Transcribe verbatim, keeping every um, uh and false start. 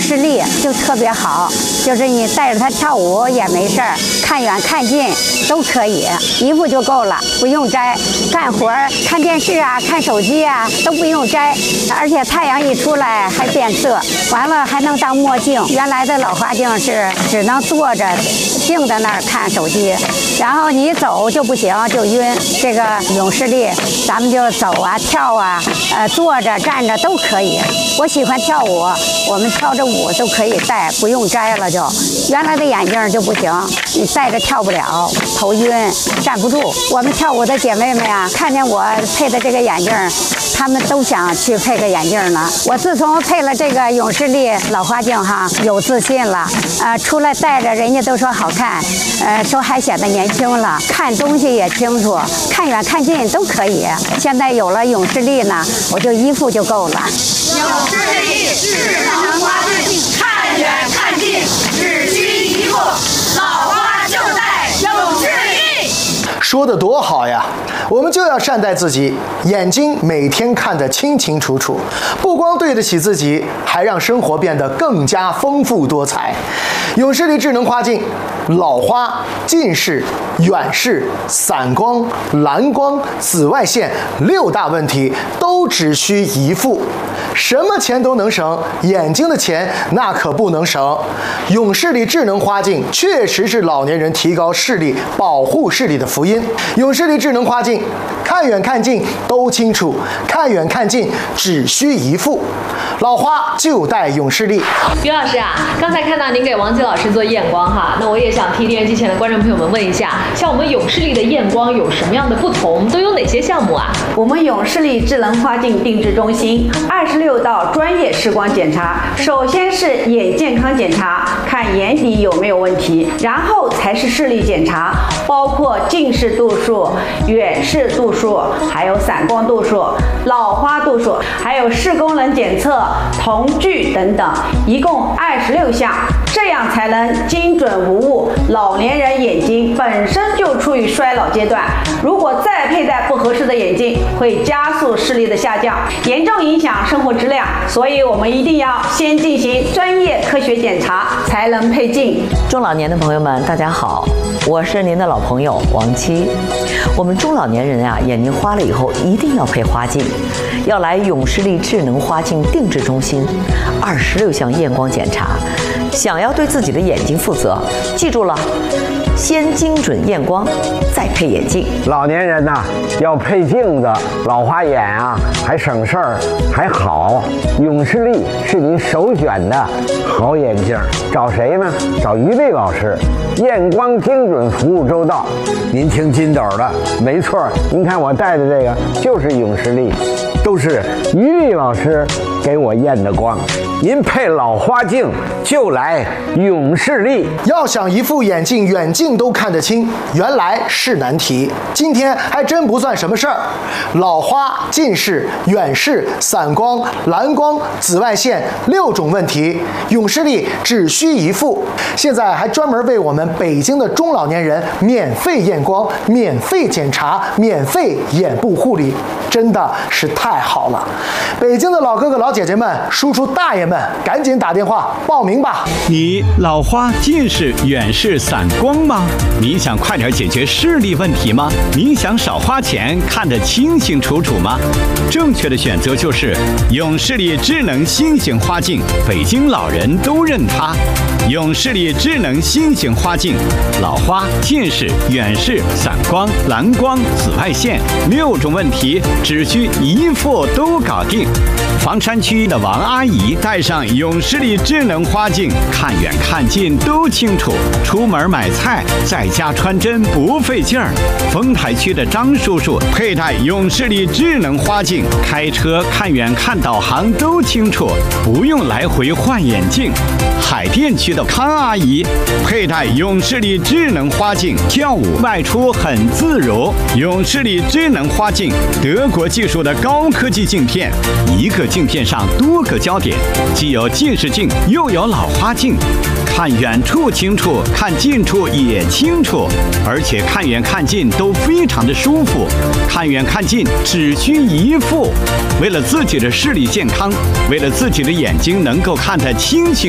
视力就特别好，就是你带着它跳舞也没事儿，看远看近都可以，一副就够了，不用摘。干活看电视啊，看手机啊都不用摘，而且太阳一出来还变色，完了还能当墨镜。原来的老花镜是只能坐着定在那儿看手机，然后你走就不行，就晕。这个永视力咱们就走啊跳啊，呃坐着站着都可以。我喜欢跳舞，我们跳着舞都可以戴，不用摘了就。原来的眼镜就不行，你戴着跳不了，头晕站不住。我们跳舞的姐妹们呀，看见我配的这个眼镜，她们都想去配个眼镜呢。我自从配了这个永视力老花镜哈，有自信了，呃，出来戴着人家都说好看，呃，说还显得年轻了，看东西也清楚，看远看近都可以。现在有了永视力呢，我就一副就够了。 永视力智能花镜，看远看近只需一副，老花就戴永视力。 说得多好呀！我们就要善待自己，眼睛每天看得清清楚楚，不光对得起自己，还让生活变得更加丰富多彩。永视力智能花镜，老花、近视、远视、散光、蓝光、紫外线六大问题都只需一副。什么钱都能省，眼睛的钱那可不能省。永视力智能花镜确实是老年人提高视力、保护视力的福音。永视力智能花镜，看远看近都清楚，看远看近只需一副。老花就戴永视力。 于老师啊，刚才看到您给王琦老师做验光哈，那我也想替电视机前的观众朋友们问一下，像我们永视力的验光有什么样的不同？都有哪些项目啊？ 我们永视力智能花镜定制中心二十六道专业视光检查，首先是眼健康检查，看眼底有没有问题，然后才是视力检查，包括近视度数、远视度数，还有散光度数、老花度数，还有视功能检测、瞳距等等，一共二十六项，这样才能精准无误。老年人眼睛本身就处于衰老阶段，如果再佩戴不合适的眼镜，会加速视力的下降，严重影响生活质量。所以我们一定要先进行专业科学检查，才能配镜。 中老年的朋友们，大家好，我是您的老朋友王琦。我们中老年人啊，眼睛花了以后一定要配花镜，要来永视力智能花镜定制中心，二十六项验光检查。想要对自己的眼睛负责，记住了，先精准验光，再配眼镜。 老年人呐、啊，要配镜子，老花眼啊，还省事儿，还好。永视力是您首选的好眼镜，找谁呢？找于丽老师，验光精准，服务周到。您听金斗的，没错，您看我戴的这个就是永视力，都是于丽老师给我验的光。您配老花镜就来永视力。 要想一副眼镜远近都看得清，原来是难题。今天还真不算什么事儿。老花、近视、远视、散光、蓝光、紫外线六种问题，永视力只需一副。现在还专门为我们北京的中老年人免费验光、免费检查、免费眼部护理，真的是太好了。北京的老哥哥老姐姐们、叔叔大爷们，赶紧打电话报名吧！ 你老花、近视、远视、散光吗？你想快点解决视力问题吗？你想少花钱看得清清楚楚吗？正确的选择就是永视力智能新型花镜，北京老人都认它。永视力智能新型花镜，老花、近视、远视、散光、蓝光、紫外线六种问题只需一副都搞定。房山区的王阿姨戴上永视力智能花镜，看远看近都清楚，出门买菜在家穿针不费劲儿。丰台区的张叔叔佩戴永视力智能花镜，开车看远看导航都清楚，不用来回换眼镜。海淀区的康阿姨佩戴永视力智能花镜，跳舞外出很自如。永视力智能花镜，德国技术的高科技镜片，一个镜片上多个焦点，既有近视镜又有老花镜，看远处清楚，看近处也清楚，而且看远看近都非常的舒服。看远看近只需一副。为了自己的视力健康，为了自己的眼睛能够看得清清